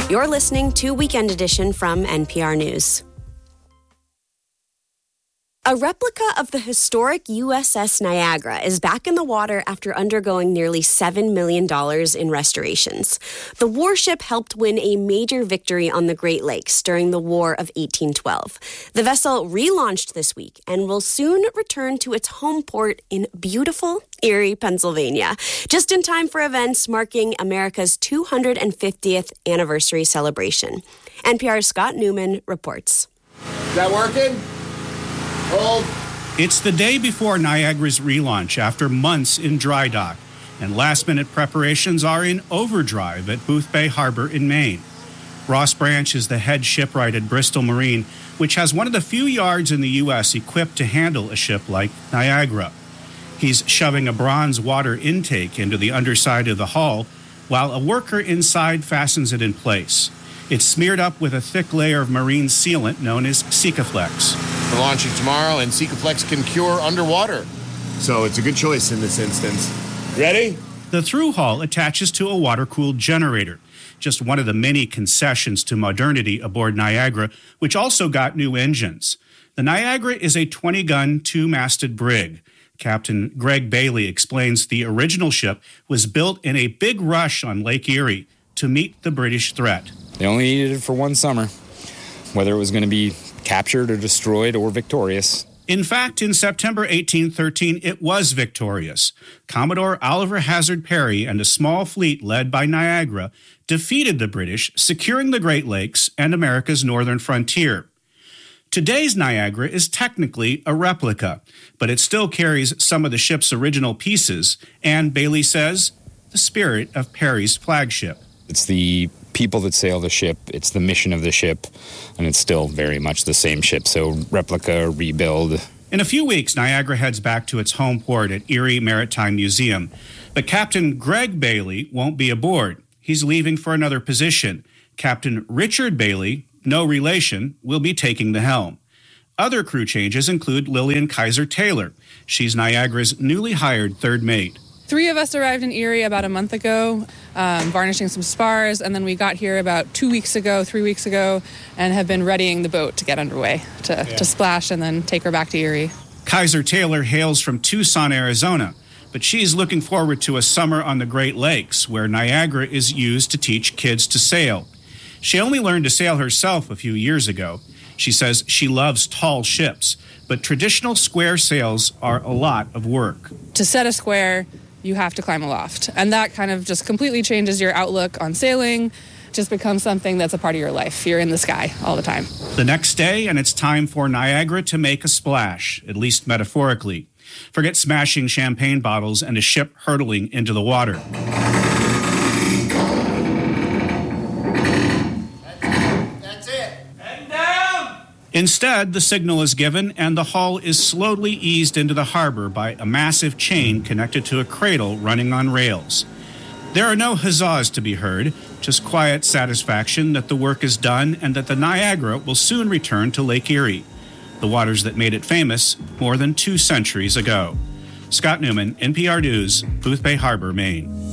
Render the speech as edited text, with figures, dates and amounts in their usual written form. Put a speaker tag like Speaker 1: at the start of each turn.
Speaker 1: You're listening to Weekend Edition from NPR News. A replica of the historic USS Niagara is back in the water after undergoing nearly $7 million in restorations. The warship helped win a major victory on the Great Lakes during the War of 1812. The vessel relaunched this week and will soon return to its home port in beautiful Erie, Pennsylvania, just in time for events marking America's 250th anniversary celebration. NPR's Scott Newman reports.
Speaker 2: Is that working? Hold.
Speaker 3: It's the day before Niagara's relaunch after months in dry dock, and last-minute preparations are in overdrive at Boothbay Harbor in Maine. Ross Branch is the head shipwright at Bristol Marine, which has one of the few yards in the U.S. equipped to handle a ship like Niagara. He's shoving a bronze water intake into the underside of the hull, while a worker inside fastens it in place. It's smeared up with a thick layer of marine sealant known as Sikaflex.
Speaker 2: We're launching tomorrow, and Sikaflex can cure underwater. So it's a good choice in this instance. Ready?
Speaker 3: The through hull attaches to a water-cooled generator, just one of the many concessions to modernity aboard Niagara, which also got new engines. The Niagara is a 20-gun, two-masted brig. Captain Greg Bailey explains the original ship was built in a big rush on Lake Erie to meet the British threat.
Speaker 4: They only needed it for one summer, whether it was going to be captured or destroyed or victorious.
Speaker 3: In fact, in September 1813, it was victorious. Commodore Oliver Hazard Perry and a small fleet led by Niagara defeated the British, securing the Great Lakes and America's northern frontier. Today's Niagara is technically a replica, but it still carries some of the ship's original pieces, and Bailey says, the spirit of Perry's flagship.
Speaker 4: It's the people that sail the ship, it's the mission of the ship, and it's still very much the same ship. So replica, rebuild.
Speaker 3: In a few weeks, Niagara heads back to its home port at Erie Maritime Museum. But Captain Greg Bailey won't be aboard. He's leaving for another position. Captain Richard Bailey, no relation, will be taking the helm. Other crew changes include Lillian Kaiser Taylor. She's Niagara's newly hired third mate.
Speaker 5: 3 of us arrived in Erie about a month ago, varnishing some spars, and then we got here about 3 weeks ago, and have been readying the boat to get underway, to splash and then take her back to Erie.
Speaker 3: Kaiser Taylor hails from Tucson, Arizona, but she's looking forward to a summer on the Great Lakes, where Niagara is used to teach kids to sail. She only learned to sail herself a few years ago. She says she loves tall ships, but traditional square sails are a lot of work.
Speaker 5: To set a square, you have to climb aloft. And that kind of just completely changes your outlook on sailing. Just becomes something that's a part of your life. You're in the sky all the time.
Speaker 3: The next day, and it's time for Niagara to make a splash, at least metaphorically. Forget smashing champagne bottles and a ship hurtling into the water.
Speaker 2: That's it.
Speaker 3: Heading down! Instead, the signal is given, and the hull is slowly eased into the harbor by a massive chain connected to a cradle running on rails. There are no huzzas to be heard, just quiet satisfaction that the work is done and that the Niagara will soon return to Lake Erie, the waters that made it famous more than 2 centuries ago. Scott Newman, NPR News, Boothbay Harbor, Maine.